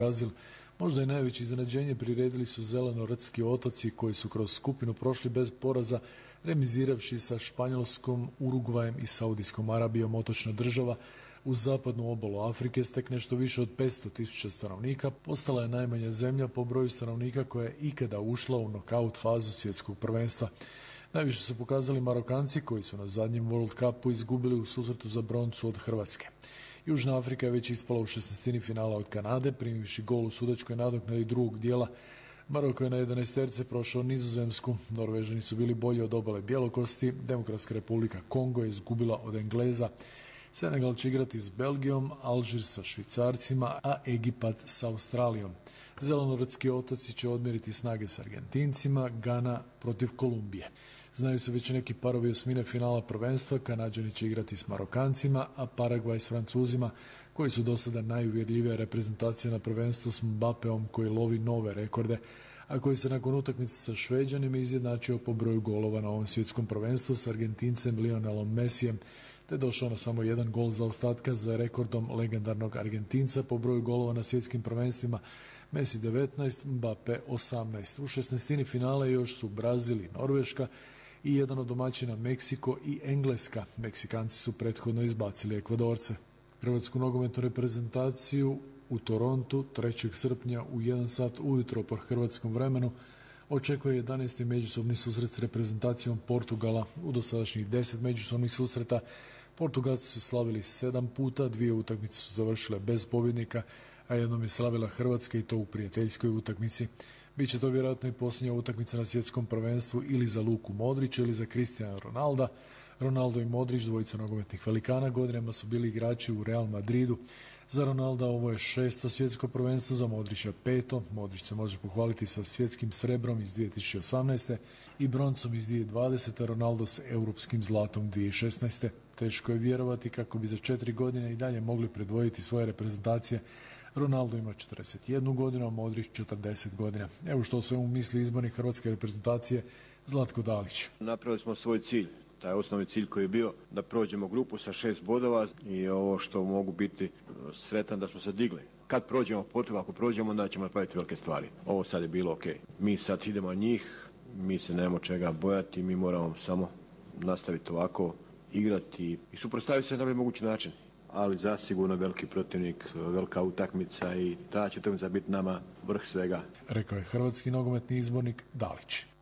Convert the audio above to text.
Brazil. Možda i najveće iznenađenje priredili su Zelenorodski otoci koji su kroz skupinu prošli bez poraza, remiziravši sa Španjolskom, Urugvajem i Saudijskom Arabijom. Otočna država uz zapadnu obalu Afrike s tek nešto više od 500.000 stanovnika postala je najmanja zemlja po broju stanovnika koja je ikada ušla u nokaut fazu svjetskog prvenstva. Najviše su pokazali Marokanci koji su na zadnjem World Cupu izgubili u susretu za broncu od Hrvatske. Južna Afrika je već ispala u 16. finala od Kanade, primivši gol u sudačkoj nadoknadi drugog dijela. Maroko je na 11 prošao Nizozemsku, Norvežani su bili bolji od obale Bjelokosti, Demokratska republika Kongo je izgubila od Engleza, Senegal će igrati s Belgijom, Alžir sa Švicarcima, a Egipat sa Australijom. Zelenorodski otoci će odmjeriti snage s Argentincima, Gana protiv Kolumbije. Znaju se već neki parovi osmine finala prvenstva, Kanađani će igrati s Marokancima, a Paragvaj s Francuzima, koji su do sada najuvjerljivija reprezentacija na prvenstvu s Mbapeom koji lovi nove rekorde, a koji se nakon utakmice sa Šveđanima izjednačio po broju golova na ovom svjetskom prvenstvu s Argentincem Lionelom Messijem, te došao na samo jedan gol zaostatka za rekordom legendarnog Argentinca po broju golova na svjetskim prvenstvima, Messi 19, Mbappe 18. U 16. finale još su Brazil i Norveška i jedan od domaćina Meksiko i Engleska. Meksikanci su prethodno izbacili Ekvadorce. Hrvatsku nogometnu reprezentaciju u Torontu 3. srpnja u 1 sat ujutro po hrvatskom vremenu očekuje 11. međusobni susret s reprezentacijom Portugala. U dosadašnjih 10 međusobnih susreta Portugalci su slavili 7 puta, 2 utakmice su završile bez pobjednika, a jednom je slavila Hrvatska i to u prijateljskoj utakmici. Biće to vjerojatno i posljednja utakmica na svjetskom prvenstvu ili za Luku Modrića ili za Cristiano Ronalda. Ronaldo i Modrić, dvojica nogometnih velikana, godinama su bili igrači u Real Madridu. Za Ronalda ovo je 6. svjetsko prvenstvo, za Modrića 5. Modrić se može pohvaliti sa svjetskim srebrom iz 2018. i broncom iz 2020. Ronaldo s europskim zlatom 2016. Teško je vjerovati kako bi za 4 godine i dalje mogli predvojiti svoje reprezentacije. Ronaldo ima 41 godinu, a Modrić 40 godina. Evo što o svemu misli izbornik hrvatske reprezentacije Zlatko Dalić. Napravili smo svoj cilj. Taj osnovni cilj koji je bio da prođemo grupu sa 6 bodova i ovo što mogu biti sretan da smo se digli. Kad prođemo Portugal, ako prođemo, onda ćemo napraviti velike stvari. Ovo sad je bilo ok. Mi sad idemo na njih, mi se nemamo čega bojati, mi moramo samo nastaviti ovako, igrati i suprotstaviti se na najbolji mogući način. Ali zasigurno veliki protivnik, velika utakmica i ta će utakmica biti nama vrh svega. Rekao je hrvatski nogometni izbornik Dalić.